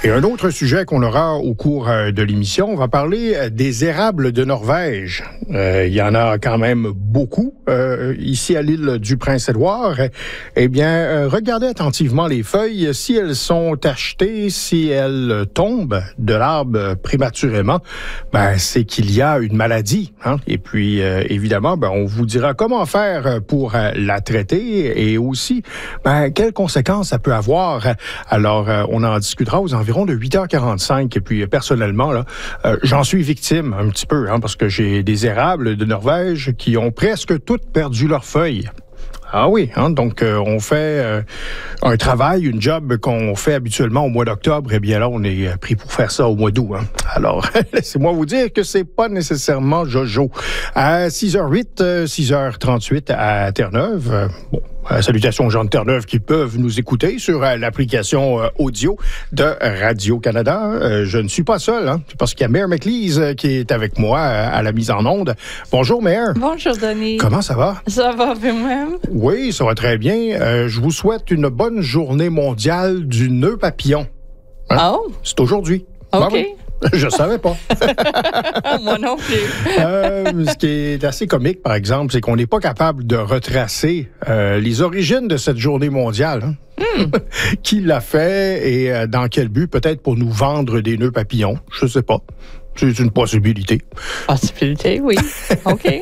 Et un autre sujet qu'on aura au cours de l'émission, on va parler des érables de Norvège. Il y en a quand même beaucoup ici à l'île du Prince-Édouard. Eh bien, regardez attentivement les feuilles. Si elles sont tachetées, si elles tombent de l'arbre prématurément, c'est qu'il y a une maladie. Hein? Et puis, évidemment, on vous dira comment faire pour la traiter et aussi quelles conséquences ça peut avoir. Alors, on en discutera aux environs de 8h45. Et puis, personnellement, là, j'en suis victime un petit peu, parce que j'ai des érables de Norvège qui ont presque toutes perdu leurs feuilles. Ah oui, donc on fait un travail, une job qu'on fait habituellement au mois d'octobre. Eh bien là, on est pris pour faire ça au mois d'août. Alors, laissez-moi vous dire que c'est pas nécessairement jojo. À 6h08, 6h38 à Terre-Neuve. Salutations aux gens de Terre-Neuve qui peuvent nous écouter sur l'application audio de Radio-Canada. Je ne suis pas seul, parce qu'il y a Mère McLeese qui est avec moi à la mise en onde. Bonjour, Mère. Bonjour, Denis. Comment ça va? Ça va bien même? Oui, ça va très bien. Je vous souhaite une bonne journée mondiale du nœud papillon. Oh? C'est aujourd'hui. OK. Oui. Je savais pas. Moi non plus. Ce qui est assez comique, par exemple, c'est qu'on n'est pas capable de retracer les origines de cette journée mondiale. Qui l'a fait et dans quel but? Peut-être pour nous vendre des nœuds papillons. Je sais pas. C'est une possibilité. Possibilité, oui. OK.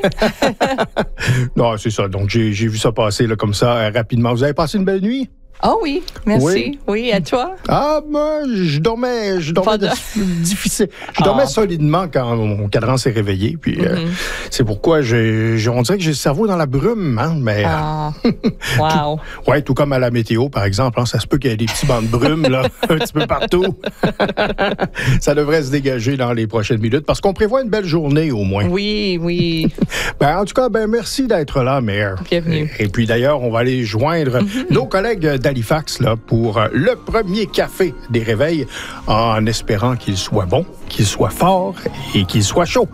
Non, c'est ça. Donc, j'ai vu ça passer là, comme ça rapidement. Vous avez passé une belle nuit? Oh oui, merci. Oui, à toi? Moi, je dormais difficile. Je dormais solidement quand mon cadran s'est réveillé. Puis c'est pourquoi on dirait que j'ai le cerveau dans la brume, mais. Wow. Tout comme à la météo, par exemple, ça se peut qu'il y ait des petits bancs de brume là, un petit peu partout. Ça devrait se dégager dans les prochaines minutes parce qu'on prévoit une belle journée au moins. Oui. En tout cas, merci d'être là, Mère. Bienvenue. Et puis d'ailleurs, on va aller joindre nos collègues d'Halifax là, pour le premier café des réveils en espérant qu'il soit bon, qu'il soit fort et qu'il soit chaud.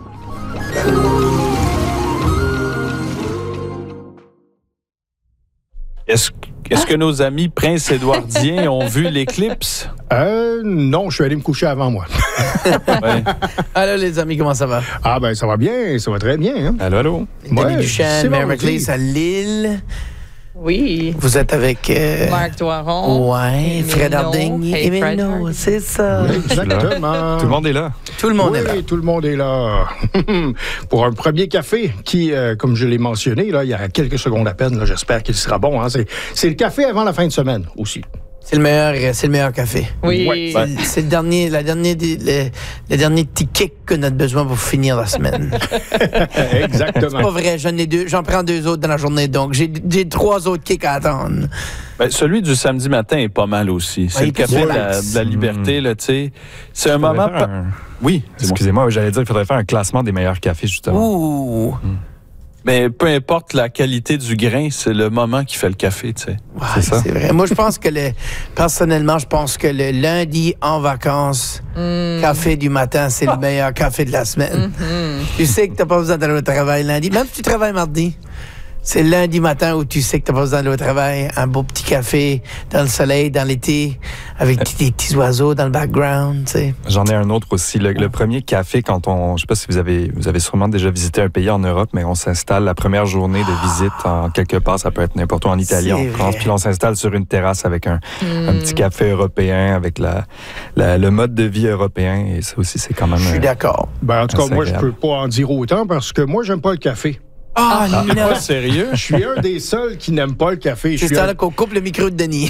Est-ce que nos amis prince-édouardiens ont vu l'éclipse? Non, je suis allé me coucher avant moi. Ouais. Allô les amis, comment ça va? Ça va bien, ça va très bien. Allô? Denis Duchesne, Mère McLeese à Lille. Oui. Vous êtes avec... Marc Doiron. Ouais, Fred Harding et Mino, c'est ça. Exactement. Tout le monde est là. Tout le monde est là. Oui, tout le monde est là. Pour un premier café qui, comme je l'ai mentionné, là, il y a quelques secondes à peine, là, j'espère qu'il sera bon. C'est le café avant la fin de semaine aussi. C'est le meilleur café. Oui. Ouais. C'est le dernier petit kick que notre besoin pour finir la semaine. Exactement. C'est pas vrai, j'en prends 2 autres dans la journée, donc j'ai 3 autres kicks à attendre. Celui du samedi matin est pas mal aussi. C'est le café de la liberté, là, tu sais. C'est un moment... Oui, excusez-moi, j'allais dire qu'il faudrait faire un classement des meilleurs cafés, justement. Ouh! Mais peu importe la qualité du grain, c'est le moment qui fait le café, tu sais. Ouais, c'est ça. C'est vrai. Moi, personnellement, je pense que le lundi en vacances, café du matin, c'est le meilleur café de la semaine. Tu sais que t'as pas besoin d'aller au travail lundi, même si tu travailles mardi. C'est lundi matin où tu sais que tu n'as pas besoin d'aller au travail, un beau petit café dans le soleil, dans l'été, avec des petits oiseaux dans le background, tu sais. J'en ai un autre aussi. Le premier café, je sais pas si vous avez sûrement déjà visité un pays en Europe, mais on s'installe la première journée de visite en quelque part, ça peut être n'importe où, en Italie, en France, puis on s'installe sur une terrasse avec un petit café européen, avec le mode de vie européen, et ça aussi, c'est quand même... Je suis d'accord. En tout cas, moi, je peux pas en dire autant parce que moi, j'aime pas le café. Non! Pas sérieux? Je suis un des seuls qui n'aime pas le café. C'est ça qu'on coupe le micro de Denis.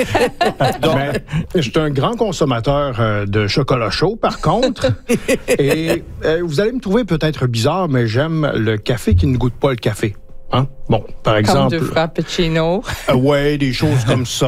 Je suis un grand consommateur de chocolat chaud, par contre. Et vous allez me trouver peut-être bizarre, mais j'aime le café qui ne goûte pas le café. Bon, par exemple... Comme du frappuccino. Ouais, des choses comme ça.